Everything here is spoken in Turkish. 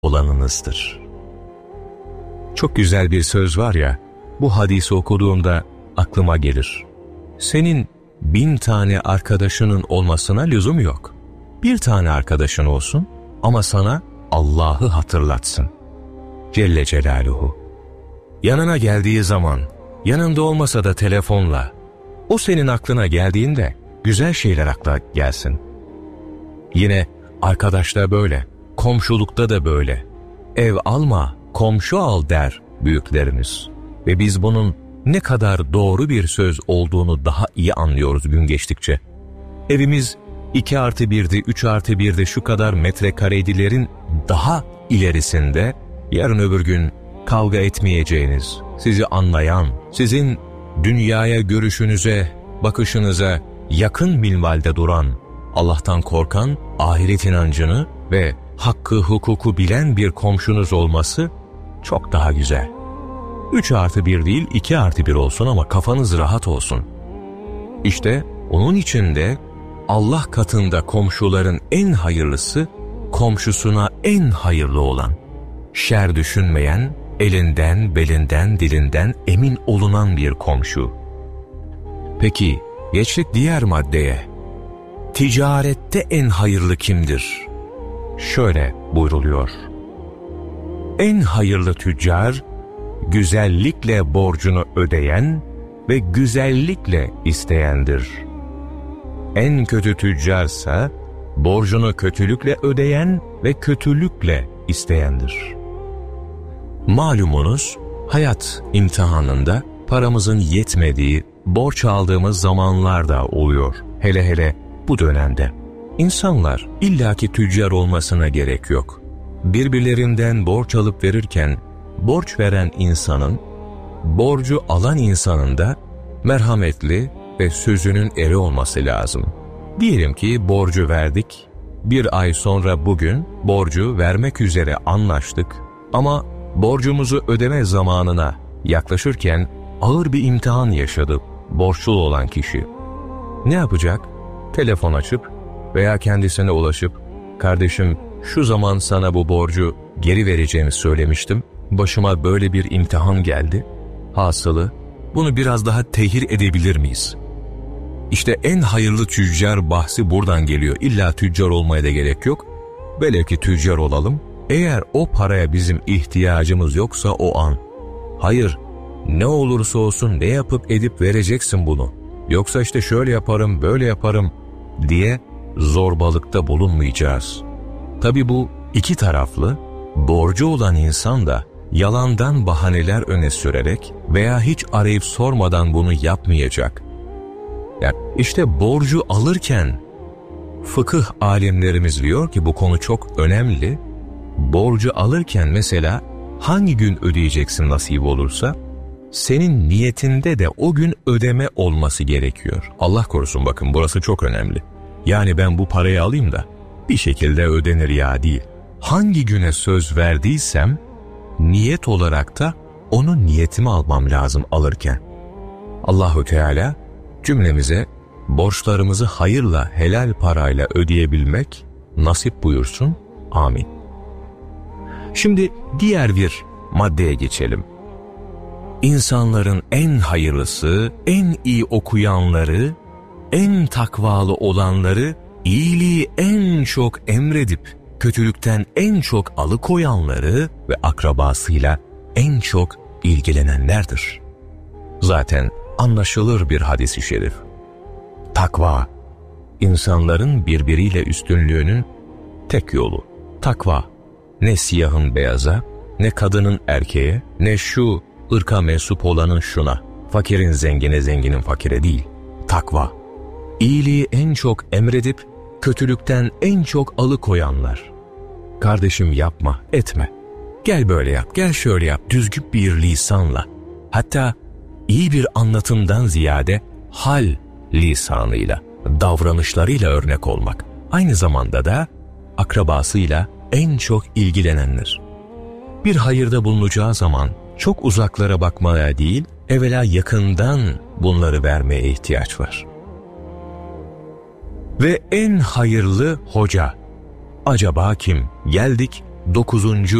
olanınızdır. Çok güzel bir söz var ya, bu hadisi okuduğumda aklıma gelir. Senin 1000 tane arkadaşının olmasına lüzum yok. Bir tane arkadaşın olsun ama sana Allah'ı hatırlatsın. Celle Celaluhu. Yanına geldiği zaman, yanında olmasa da telefonla, o senin aklına geldiğinde güzel şeyler akla gelsin. Yine arkadaşta böyle, komşulukta da böyle. Ev alma, komşu al der büyüklerimiz. Ve biz bunun ne kadar doğru bir söz olduğunu daha iyi anlıyoruz gün geçtikçe. Evimiz 2+1'di, 3+1'de şu kadar metrekareydilerin daha ilerisinde, yarın öbür gün kavga etmeyeceğiniz, sizi anlayan, sizin dünyaya görüşünüze, bakışınıza yakın minvalde duran, Allah'tan korkan, ahiret inancını ve hakkı hukuku bilen bir komşunuz olması çok daha güzel. 3+1 değil 2+1 olsun ama kafanız rahat olsun. İşte onun için de Allah katında komşuların en hayırlısı, komşusuna en hayırlı olan, şer düşünmeyen, elinden, belinden, dilinden emin olunan bir komşu. Peki, geçtik diğer maddeye. Ticarette en hayırlı kimdir? Şöyle buyruluyor. En hayırlı tüccar, güzellikle borcunu ödeyen ve güzellikle isteyendir. En kötü tüccarsa, borcunu kötülükle ödeyen ve kötülükle isteyendir. Malumunuz, hayat imtihanında paramızın yetmediği, borç aldığımız zamanlar da oluyor. Hele hele bu dönemde. İnsanlar illaki tüccar olmasına gerek yok. Birbirlerinden borç alıp verirken, borç veren insanın, borcu alan insanın da merhametli ve sözünün eri olması lazım. Diyelim ki borcu verdik, bir ay sonra bugün borcu vermek üzere anlaştık ama borcumuzu ödeme zamanına yaklaşırken ağır bir imtihan yaşadı borçlu olan kişi. Ne yapacak? Telefon açıp veya kendisine ulaşıp, kardeşim şu zaman sana bu borcu geri vereceğimi söylemiştim, başıma böyle bir imtihan geldi, hasılı bunu biraz daha tehir edebilir miyiz? İşte en hayırlı tüccar bahsi buradan geliyor. İlla tüccar olmaya da gerek yok. Velev ki tüccar olalım. Eğer o paraya bizim ihtiyacımız yoksa o an, hayır ne olursa olsun ne yapıp edip vereceksin bunu. Yoksa işte şöyle yaparım, böyle yaparım diye zorbalıkta bulunmayacağız. Tabii bu iki taraflı, borcu olan insan da yalandan bahaneler öne sürerek veya hiç arayıp sormadan bunu yapmayacak. Yani işte borcu alırken fıkıh alimlerimiz diyor ki bu konu çok önemli. Borcu alırken mesela hangi gün ödeyeceksin nasip olursa, senin niyetinde de o gün ödeme olması gerekiyor. Allah korusun, bakın burası çok önemli. Yani ben bu parayı alayım da bir şekilde ödenir ya değil. Hangi güne söz verdiysem niyet olarak da onu niyetime almam lazım alırken. Allahu Teala cümlemize borçlarımızı hayırla, helal parayla ödeyebilmek nasip buyursun. Amin. Şimdi diğer bir maddeye geçelim. İnsanların en hayırlısı, en iyi okuyanları, en takvalı olanları, iyiliği en çok emredip kötülükten en çok alıkoyanları ve akrabasıyla en çok ilgilenenlerdir. Zaten anlaşılır bir hadis-i şerif. Takva, insanların birbiriyle üstünlüğünün tek yolu. Takva, ne siyahın beyaza, ne kadının erkeğe, ne şu ırka mensup olanın şuna, fakirin zengine, zenginin fakire değil. Takva, iyiliği en çok emredip kötülükten en çok alıkoyanlar. Kardeşim yapma, etme. Gel böyle yap, gel şöyle yap, düzgün bir lisanla. Hatta iyi bir anlatımdan ziyade hal lisanıyla, davranışlarıyla örnek olmak. Aynı zamanda da akrabasıyla en çok ilgilenenler. Bir hayırda bulunacağı zaman çok uzaklara bakmaya değil, evvela yakından bunları vermeye ihtiyaç var. Ve en hayırlı hoca. Acaba kim? Geldik 9.